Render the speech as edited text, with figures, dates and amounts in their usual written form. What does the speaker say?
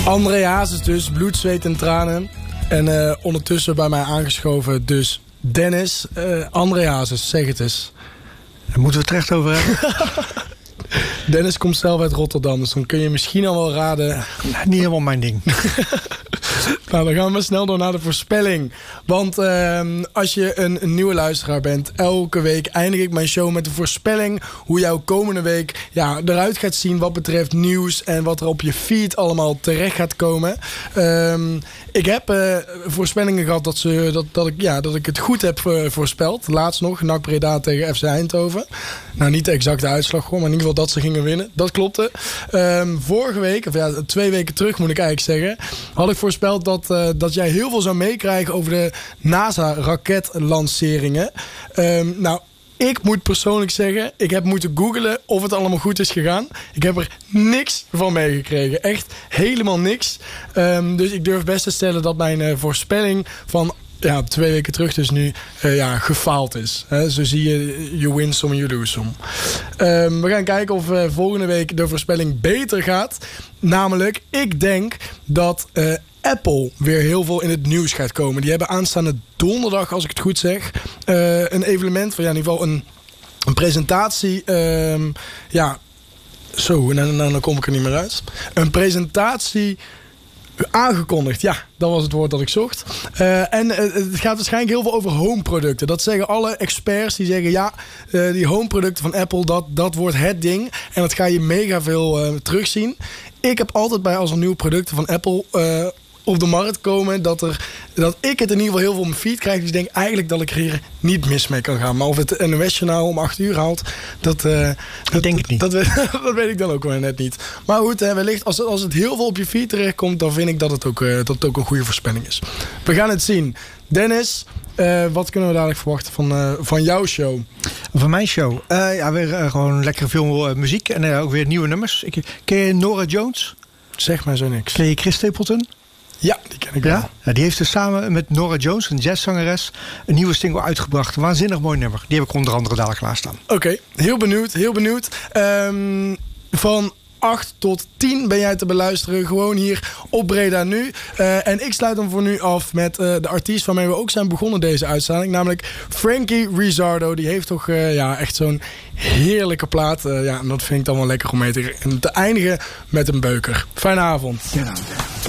André Hazes dus, bloed, zweet en tranen. En ondertussen bij mij aangeschoven dus Dennis. André Hazes, zeg het eens. Daar moeten we het recht over hebben. Dennis komt zelf uit Rotterdam, dus dan kun je misschien al wel raden. Niet helemaal mijn ding. Nou, dan gaan we maar snel door naar de voorspelling. Want als je een nieuwe luisteraar bent, elke week eindig ik mijn show met een voorspelling hoe jouw komende week eruit gaat zien wat betreft nieuws en wat er op je feed allemaal terecht gaat komen. Ik heb voorspellingen gehad dat ik het goed heb voorspeld. Laatst nog, NAC Breda tegen FC Eindhoven. Nou, niet de exacte uitslag gewoon, maar in ieder geval dat ze gingen winnen. Dat klopte. Vorige week, 2 weken terug moet ik eigenlijk zeggen, had ik voorspeld dat jij heel veel zou meekrijgen over de NASA-raketlanceringen. Nou, ik moet persoonlijk zeggen, ik heb moeten googlen of het allemaal goed is gegaan. Ik heb er niks van meegekregen. Echt helemaal niks. Dus ik durf best te stellen dat mijn voorspelling van 2 weken terug dus nu gefaald is. Zo zie je, you win some, you lose some. We gaan kijken of volgende week de voorspelling beter gaat. Namelijk, ik denk dat Apple weer heel veel in het nieuws gaat komen. Die hebben aanstaande donderdag, als ik het goed zeg, een evenement van in ieder geval een presentatie. Dan kom ik er niet meer uit. Een presentatie aangekondigd, dat was het woord dat ik zocht. En het gaat waarschijnlijk heel veel over home-producten. Dat zeggen alle experts, die zeggen die home-producten van Apple, dat wordt het ding. En dat ga je mega veel terugzien. Ik heb altijd bij als er nieuwe producten van Apple op de markt komen, dat ik het in ieder geval heel veel op mijn feed krijg. Dus ik denk eigenlijk dat ik er hier niet mis mee kan gaan. Maar of het NOS-journaal om 8 uur haalt, dat denk ik niet. Dat weet ik dan ook wel net niet. Maar goed, wellicht als het heel veel op je feed terechtkomt, dan vind ik dat het ook een goede voorspelling is. We gaan het zien. Dennis, wat kunnen we dadelijk verwachten van jouw show? Van mijn show? Weer gewoon lekker veel muziek en ook weer nieuwe nummers. Ken je Norah Jones? Zeg maar zo niks. Ken je Chris Stapleton? Ja, die ken ik wel. Ja, die heeft dus samen met Norah Jones, een jazzzangeres, een nieuwe single uitgebracht. Een waanzinnig mooi nummer. Die heb ik onder andere dadelijk klaarstaan. Oké, heel benieuwd. Van 8 tot 10 ben jij te beluisteren. Gewoon hier op Breda Nu. En ik sluit hem voor nu af met de artiest waarmee we ook zijn begonnen deze uitzending. Namelijk Frankie Rizzardo. Die heeft toch echt zo'n heerlijke plaat. En dat vind ik dan wel lekker om mee te eindigen met een beuker. Fijne avond.